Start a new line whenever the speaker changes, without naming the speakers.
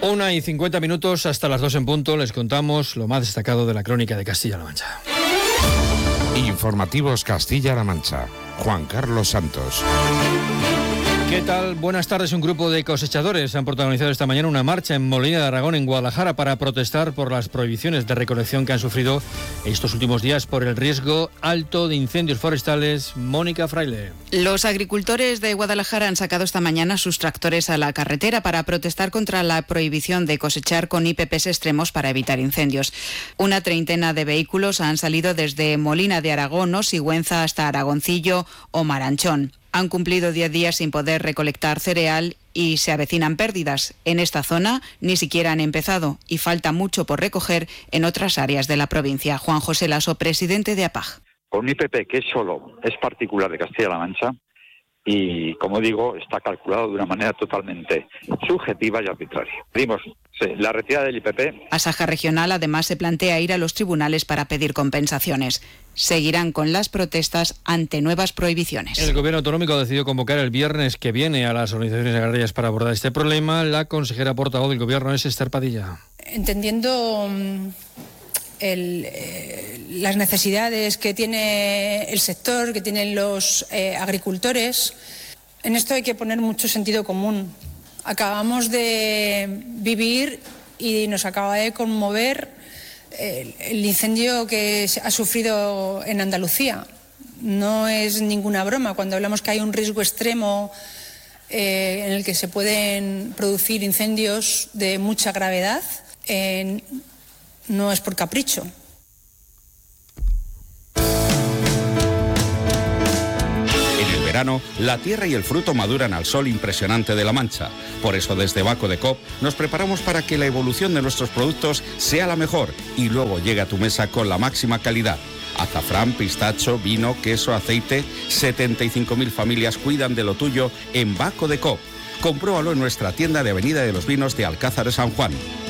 1:50 hasta las 2 en punto. Les contamos lo más destacado de la crónica de Castilla-La Mancha.
Informativos Castilla-La Mancha. Juan Carlos Santos.
¿Qué tal? Buenas tardes. Un grupo de cosechadores han protagonizado esta mañana una marcha en Molina de Aragón, en Guadalajara, para protestar por las prohibiciones de recolección que han sufrido estos últimos días por el riesgo alto de incendios forestales. Mónica Fraile.
Los agricultores de Guadalajara han sacado esta mañana sus tractores a la carretera para protestar contra la prohibición de cosechar con IPPs extremos para evitar incendios. Una treintena de vehículos han salido desde Molina de Aragón o Sigüenza hasta Aragoncillo o Maranchón. Han cumplido 10 días sin poder recolectar cereal y se avecinan pérdidas. En esta zona ni siquiera han empezado y falta mucho por recoger en otras áreas de la provincia. Juan José Lasso, presidente de APAG.
Con un IPP que es particular de Castilla-La Mancha y, como digo, está calculado de una manera totalmente subjetiva y arbitraria. Pedimos la retirada del IPP.
Asaja Regional además se plantea ir a los tribunales para pedir compensaciones. Seguirán con las protestas ante nuevas prohibiciones.
El Gobierno autonómico ha decidido convocar el viernes que viene a las organizaciones agrarias para abordar este problema. La consejera portavoz del Gobierno es Esther Padilla.
Entendiendo las necesidades que tiene el sector, que tienen los agricultores, en esto hay que poner mucho sentido común. Acabamos de vivir y nos acaba de conmover el incendio que ha sufrido en Andalucía. No es ninguna broma cuando hablamos que hay un riesgo extremo en el que se pueden producir incendios de mucha gravedad. No es por capricho.
En el verano, la tierra y el fruto maduran al sol impresionante de La Mancha. Por eso, desde Baco de Coop nos preparamos para que la evolución de nuestros productos sea la mejor y luego llegue a tu mesa con la máxima calidad. Azafrán, pistacho, vino, queso, aceite. 75.000 familias cuidan de lo tuyo en Baco de Coop. Compruébalo en nuestra tienda de Avenida de los Vinos de Alcázar de San Juan.